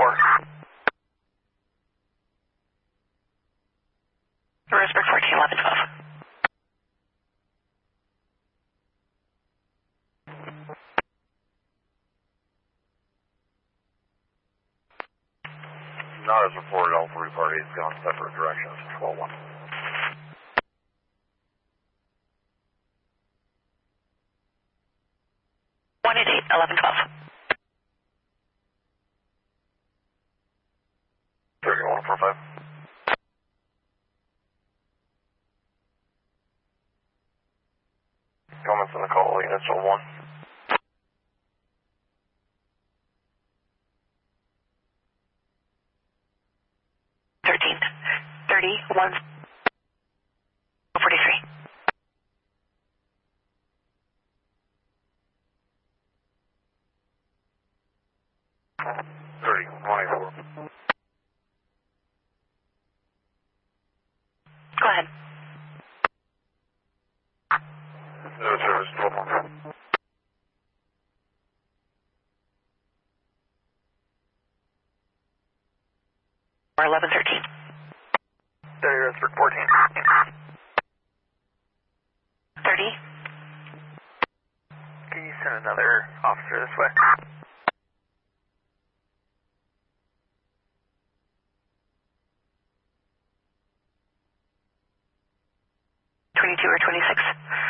Roseburg 14, 11, 12. Not as reported, all three parties gone separate directions, 12-1. One at 8, 11, 12. 3145. Comments on the call, units 1. Thirteen. 31. 43. Go ahead. No service, 12-1. Or 11, 13. 30, Roseburg 14. 30. Can you send another officer this way? 22 or 26.